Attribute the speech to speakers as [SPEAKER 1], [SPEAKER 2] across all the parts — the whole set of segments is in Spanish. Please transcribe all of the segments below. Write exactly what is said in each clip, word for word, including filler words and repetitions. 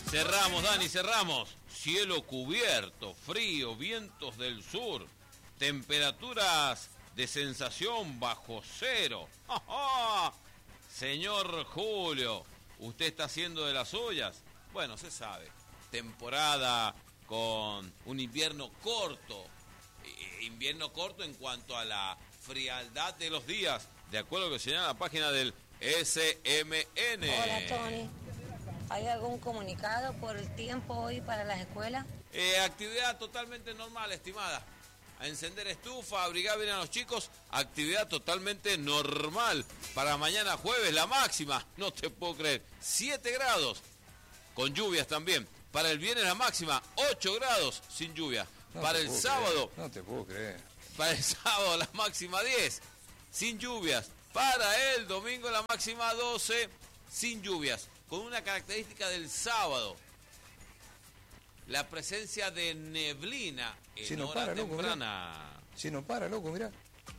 [SPEAKER 1] Cerramos, Dani, cerramos. Cielo cubierto, frío, vientos del sur, temperaturas de sensación bajo cero. ¡Ja, ja! Señor Julio, ¿usted está haciendo de las suyas? Bueno, se sabe. Temporada con un invierno corto. Invierno corto en cuanto a la frialdad de los días, de acuerdo a lo que señala la página del S M N.
[SPEAKER 2] Hola, Tony. ¿Hay algún comunicado por el tiempo hoy para las escuelas?
[SPEAKER 1] Eh, actividad totalmente normal, estimada. A encender estufa, a abrigar bien a los chicos. Actividad totalmente normal. Para mañana jueves, la máxima, no te puedo creer, siete grados. Con lluvias también. Para el viernes la máxima, ocho grados sin lluvia.
[SPEAKER 3] No
[SPEAKER 1] para el sábado...
[SPEAKER 3] Creer. No te puedo creer.
[SPEAKER 1] Para el sábado la máxima diez, sin lluvias. Para el domingo la máxima doce, sin lluvias. Con una característica del sábado. La presencia de neblina en
[SPEAKER 3] si no
[SPEAKER 1] hora
[SPEAKER 3] para,
[SPEAKER 1] temprana.
[SPEAKER 3] Loco, mirá. Si no para, loco, mirá.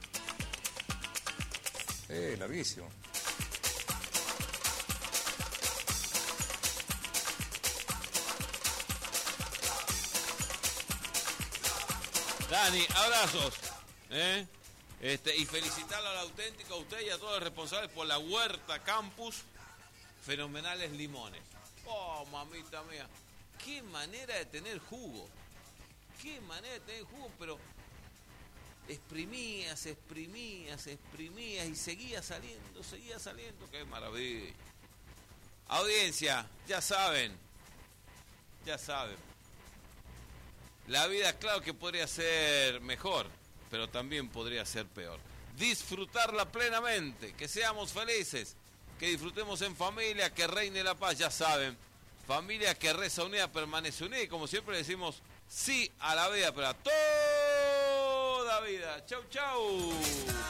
[SPEAKER 3] Eh, larguísimo.
[SPEAKER 1] Dani, abrazos. ¿eh? Este, y felicitarlo al auténtico, a usted y a todos los responsables por la Huerta Campus. Fenomenales limones. Oh, mamita mía. Qué manera de tener jugo. Qué manera de tener jugo, pero exprimías, exprimías, exprimías y seguía saliendo, seguía saliendo. Qué maravilla. Audiencia, ya saben. Ya saben. La vida, claro que podría ser mejor, pero también podría ser peor. Disfrutarla plenamente, que seamos felices, que disfrutemos en familia, que reine la paz, ya saben. Familia que reza unida, permanece unida, y como siempre decimos, sí a la vida, pero a toda vida. Chau, chau.